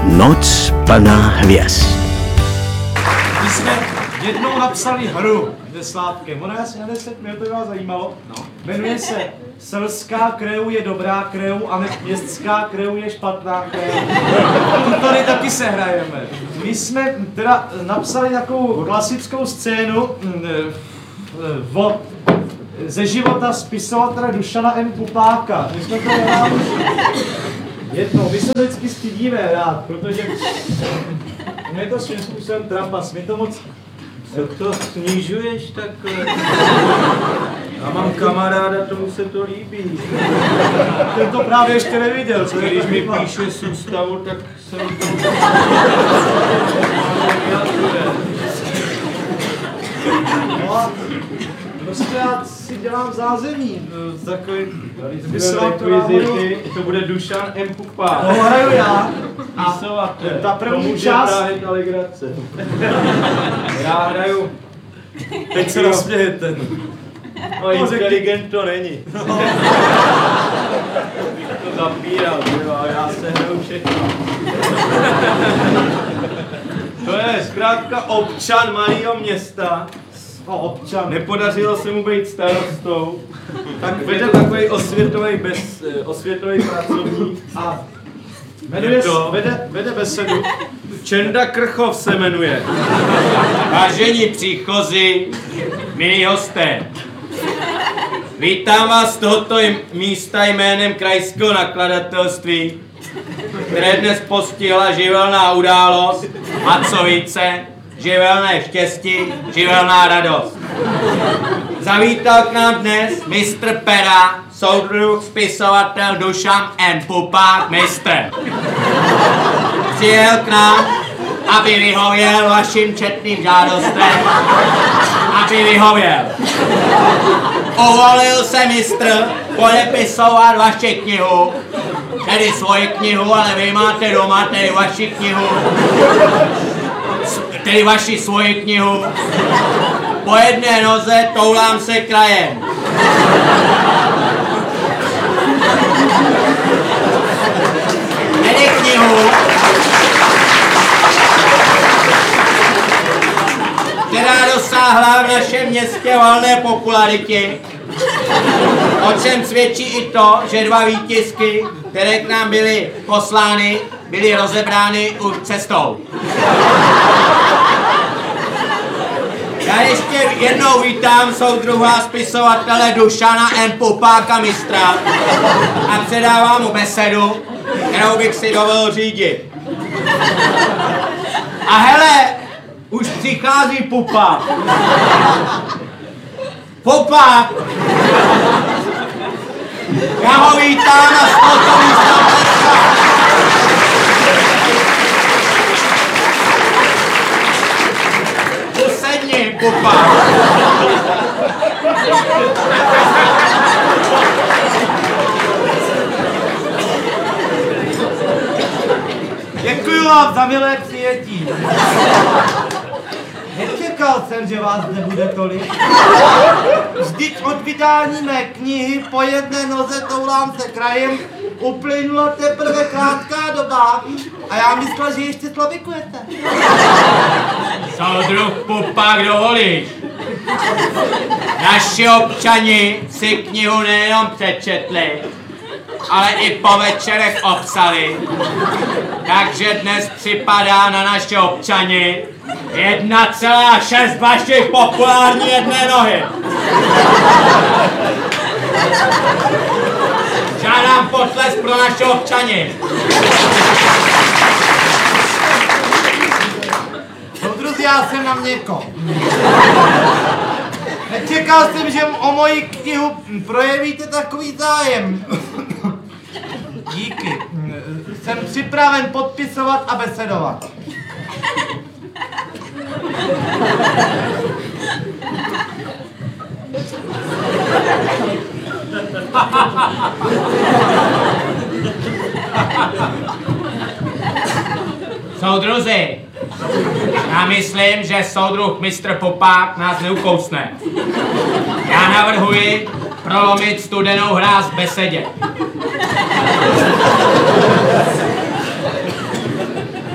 Noc plná hvězd. My jsme jednou napsali hru se Slávkem. Ona je asi na 10 minut, to by vás zajímalo. No. Jmenuje se Selská kreu je dobrá kreu a městská kreu je špatná kreu. Tu tady taky se hrajeme. My jsme teda napsali takovou klasickou scénu ze života spisovatele Dušana M. Pupáka. My jsme to hráli jednou. My se vždycky stydíme hrát, protože mě je to svým způsobem trapas. My to moc... Jak to snižuješ takhle? Já mám kamaráda, tomu se to líbí. Ten to právě ještě neviděl, co když mi píše soustavu, tak jsem to... No a prostě já si dělám zázemí. Takový rekvizity, to bude Dušan M. Pupák. To hraju já. A ta první část... Já hraju... Teď se nasmějete. No inteligent to není. To zapíral, já se hraju všechno. To je zkrátka občan malého města. Občan. Nepodařilo se mu být starostou, tak vede takový osvětový pracovník A vede besedu. Čenda Krchov se jmenuje. Vážení příchozí, milí hosté, vítám vás z tohoto místa jménem Krajského nakladatelství, které dnes postihla živelná událost a co více, živelné štěstí, živelná radost. Zavítal k nám dnes mistr pera, soudruh, spisovatel Dušan N. Pupák, mistr. Přijel k nám, aby vyhověl vašim četným žádostem, aby vyhověl. Uvolil se mistr podepisovat vaši knihu, tedy svoji knihu, ale vy máte doma tedy vaši knihu, tedy vaši svoji knihu. Po jedné noze toulám se krajem. Tedy knihu, která dosáhla v našem městě valné popularitě, o čem svědčí i to, že 2 výtisky, které k nám byly poslány, byly rozebrány už cestou. Já ještě jednou vítám soudruha spisovatele Dušana M. Pupáka, mistra, a předávám mu besedu, kterou bych si dovolil řídit. A hele, už přichází Pupák. Pupák! Já ho vítám a z tohoto místa usedni, Pupák. Děkuji vám za milé přijetí. Nečekal jsem, že vás nebude tolik. Vždyť od vydání mé knihy Po jedné noze toulám se krajem uplynula teprve krátká doba a já myslel, že ještě slabikujete. Soudruh Pupák, dovolíš? Naši občani si knihu nejenom přečetli, ale i po večerech obsali. Takže dnes připadá na naše občany 1,6 vašich populární jedné nohy. Žádám potlesk pro naše občany. Soudruzi, já jsem na měko. Nečekal jsem, že o moji knihu projevíte takový zájem. Díky. Jsem připraven podpisovat a besedovat. Soudruzi, já myslím, že soudruh mistr Pupák nás neukousne. Já navrhuji prolomit studenou hráz v besedě.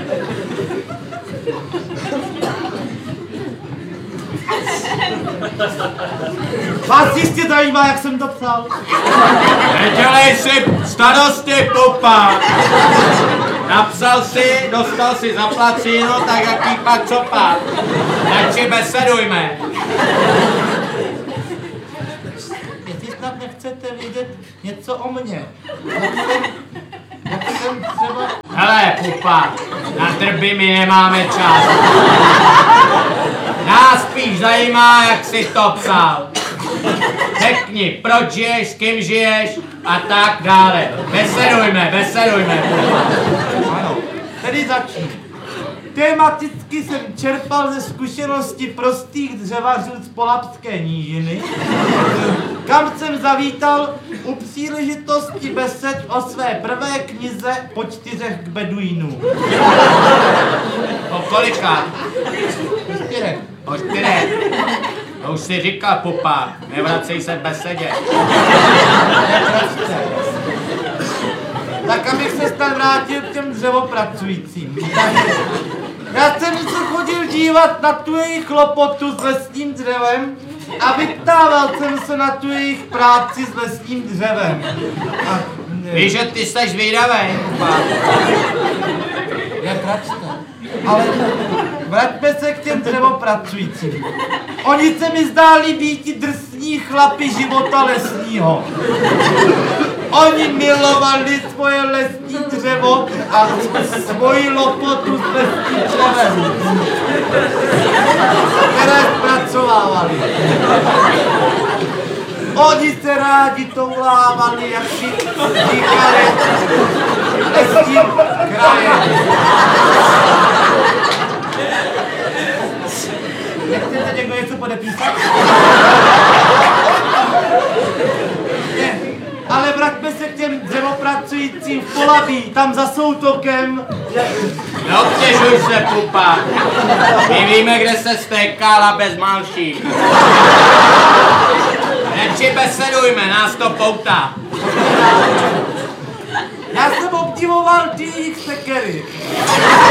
zajímá, jak jsem to psal. Nedělej si starosti, pupa! Napsal si, dostal si zaplacíno, tak jaký pak co pak. Radši besedujme. Jestli snad nechcete vědět něco o mně. Jak jsem třeba... Hele, pupa, na drby my nemáme čas. Nás spíš zajímá, jak jsi to psal. Řekni, proč žiješ, s kým žiješ a tak dále. Besedujme. Ano, tedy začnu. Tematicky jsem čerpal ze zkušenosti prostých dřevařů z Polabské nížiny, kam jsem zavítal u příležitosti besed o své prvé knize Po 4 k beduínům. Po kolika? Po 4. Po 4. To už si říkal, pupa, nevracej se v besedě. Tak abych se snad vrátil k těm dřevopracujícím. Já jsem se chodil dívat na tu jejich lopotu s lesním dřevem a vyptával jsem se na tu jejich práci s lesním dřevem. Víš, že ty jsi zvídavej, pupa. Jak račte. Ale vraťme se k těm dřevopracujícím. Oni se mi zdáli být drsní chlapi života lesního. Oni milovali svoje lesní dřevo a svoji lopotu s lesním dřevem, které zpracovávali. Oni se rádi toulávali, jak si říkali, lesním krajem. Nechcete někdo něco podepísat? Ne, ale vraťme se k těm dřevopracujícím v Polabí, tam za Soutokem. Neobtěžuj se, pupa. My víme, kde se stékala bez malší. Radši besedujme, nás to poutá. Já jsem obdivoval ty jejich sekery.